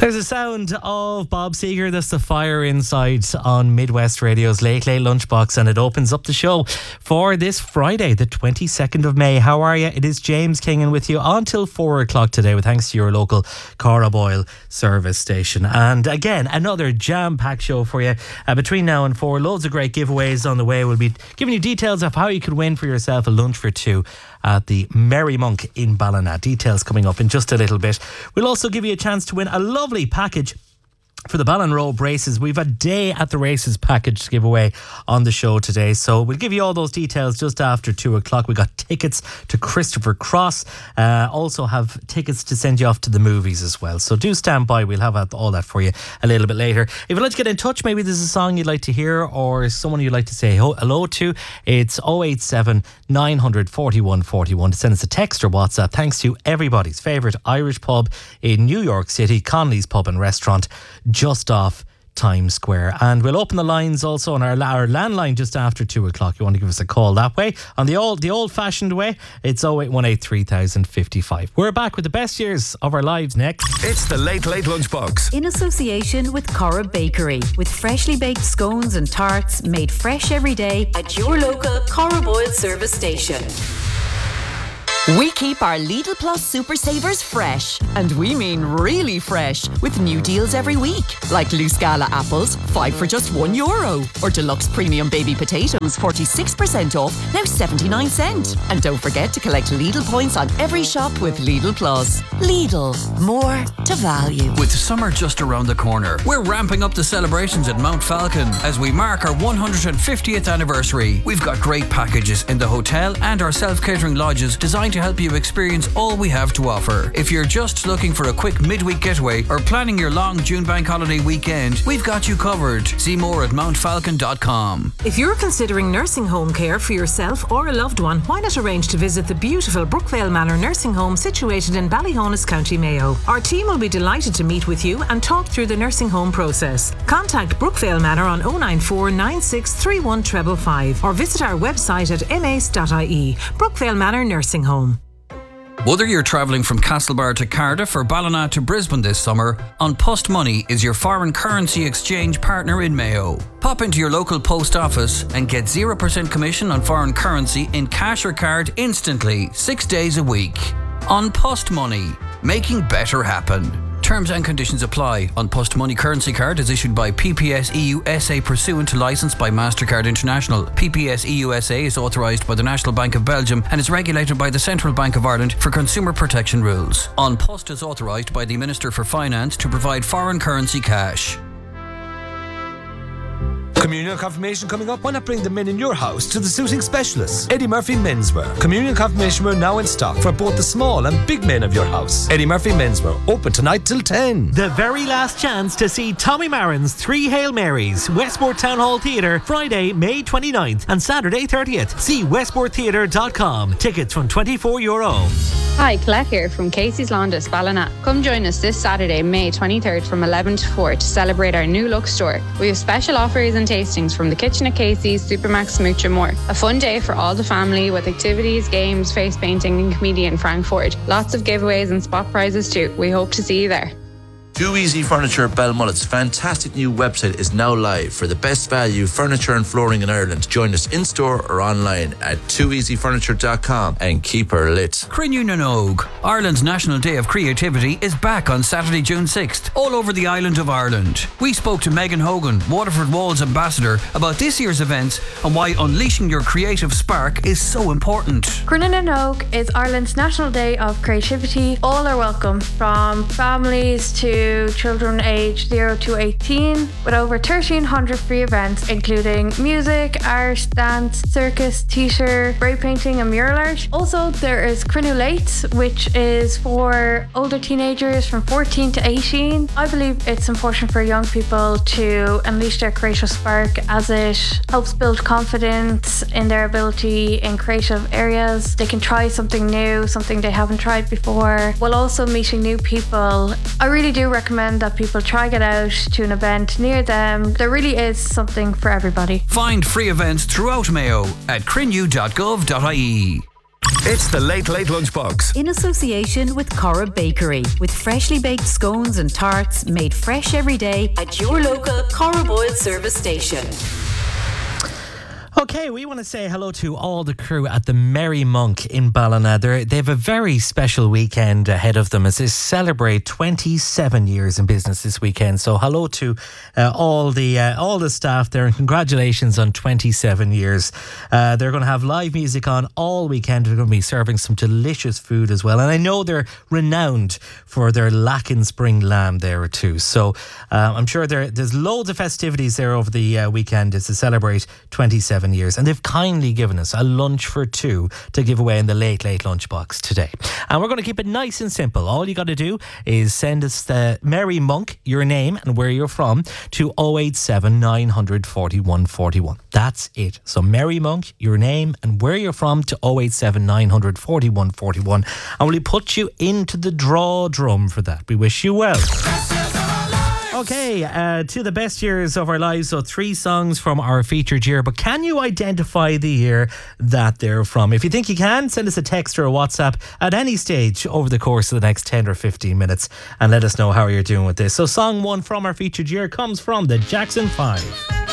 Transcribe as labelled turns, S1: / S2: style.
S1: There's a sound of Bob Seger. That's The Fire Inside on Midwest Radio's Late Late Lunchbox, and it opens up the show for this Friday, the 22nd of May. How are you? It is James Kingan with you until 4 o'clock today, with thanks to your local Carraboyle service station. And again, another jam-packed show for you between now and 4. Loads of great giveaways on the way. We'll be giving you details of how you could win for yourself a lunch for two at the Merry Monk in Ballina. Details coming up in just a little bit. We'll also give you a chance to win a lovely package for the Ballinrobe races. We've a day at the races package to give away on the show today, so we'll give you all those details just after 2 o'clock. We got tickets to Christopher Cross, also have tickets to send you off to the movies as well, so do stand by. We'll have all that for you a little bit later. If you'd like to get in touch, maybe there's a song you'd like to hear or someone you'd like to say hello to, it's 087 900 41 41 to send us a text or WhatsApp. Thanks to everybody's favourite Irish pub in New York City, Connolly's Pub and Restaurant, just off Times Square. And we'll open the lines also on our landline just after 2 o'clock. You want to give us a call that way. On the old-fashioned way, it's 0818 3055. We're back with the best years of our lives next.
S2: It's the Late Late Lunchbox,
S3: in association with Cora Bakery, with freshly baked scones and tarts made fresh every day at your local Carraboyle service station.
S4: We keep our Lidl Plus Super Savers fresh, and we mean really fresh, with new deals every week, like loose Gala apples, 5 for just €1, or deluxe premium baby potatoes, 46% off, now 79 cents. And don't forget to collect Lidl points on every shop with Lidl Plus. Lidl, more to value.
S5: With summer just around the corner, we're ramping up the celebrations at Mount Falcon as we mark our 150th anniversary. We've got great packages in the hotel and our self-catering lodges designed to help you experience all we have to offer. If you're just looking for a quick midweek getaway or planning your long June bank holiday weekend, we've got you covered. See more at mountfalcon.com.
S6: If you're considering nursing home care for yourself or a loved one, why not arrange to visit the beautiful Brookvale Manor Nursing Home situated in Ballyhonus, County Mayo. Our team will be delighted to meet with you and talk through the nursing home process. Contact Brookvale Manor on 094 9631 555 or visit our website at mace.ie. Brookvale Manor Nursing Home.
S5: Whether you're travelling from Castlebar to Cardiff or Ballina to Brisbane this summer, An Post Money is your foreign currency exchange partner in Mayo. Pop into your local post office and get 0% commission on foreign currency in cash or card instantly, 6 days a week. An Post Money, making better happen. Terms and conditions apply. An Post Money currency card is issued by PPS EU SA pursuant to licence by MasterCard International. PPS EU SA is authorised by the National Bank of Belgium and is regulated by the Central Bank of Ireland for consumer protection rules. An Post is authorised by the Minister for Finance to provide foreign currency cash.
S2: Communion confirmation coming up. Why not bring the men in your house to the suiting specialists, Eddie Murphy Menswear. Communion confirmation wear now in stock for both the small and big men of your house. Eddie Murphy Menswear, open tonight till 10.
S1: The very last chance to see Tommy Marin's 3 Hail Marys, Westport Town Hall Theatre, Friday, May 29th and Saturday 30th. See westporttheatre.com. Tickets from €24.
S7: Hi, Colette here from Casey's Laundess, Ballina. Come join us this Saturday, May 23rd from 11 to 4 to celebrate our new look store. We have special offers and tastings from the kitchen at Casey's, Supermax, Smooch and more. A fun day for all the family with activities, games, face painting and comedian Frank Ford. Lots of giveaways and spot prizes too. We hope to see you there.
S8: Too Easy Furniture Belmullet's fantastic new website is now live for the best value furniture and flooring in Ireland. Join us in-store or online at tooeasyfurniture.com and keep her lit.
S5: Crinnew na Nog, Ireland's National Day of Creativity, is back on Saturday, June 6th, all over the island of Ireland. We spoke to Megan Hogan, Waterford Walls ambassador, about this year's events and why unleashing your creative spark is so important.
S9: Crinnew na Nog is Ireland's National Day of Creativity. All are welcome, from families to children aged 0 to 18, with over 1,300 free events including music, art, dance, circus, theatre, spray painting and mural art. Also, there is Crinnew Late, which is for older teenagers from 14 to 18. I believe it's important for young people to unleash their creative spark, as it helps build confidence in their ability in creative areas. They can try something new, something they haven't tried before, while also meeting new people. I really do recommend that people try get out to an event near them. There really is something for everybody.
S5: Find free events throughout Mayo at crinnew.gov.ie.
S10: It's the Late Late Lunchbox.
S3: In association with Cora Bakery, with freshly baked scones and tarts made fresh every day at your local Cora Boyle service station.
S1: Okay, we want to say hello to all the crew at the Merry Monk in Ballina. They have a very special weekend ahead of them as they celebrate 27 years in business this weekend. So hello to all the staff there and congratulations on 27 years. They're going to have live music on all weekend. They're going to be serving some delicious food as well. And I know they're renowned for their Lacken Spring lamb there too. So I'm sure there's loads of festivities there over the weekend as to celebrate 27 years, and they've kindly given us a lunch for two to give away in the Late Late Lunchbox today. And we're going to keep it nice and simple. All you got to do is send us the Merry Monk, your name and where you're from, to 087 900 41 41. That's it. So Merry Monk, your name and where you're from to 087 900 41 41, and we'll put you into the draw drum for that. We wish you well. Okay, to the best years of our lives. So 3 songs from our featured year. But can you identify the year that they're from? If you think you can, send us a text or a WhatsApp at any stage over the course of the next 10 or 15 minutes and let us know how you're doing with this. So song 1 from our featured year comes from the Jackson 5.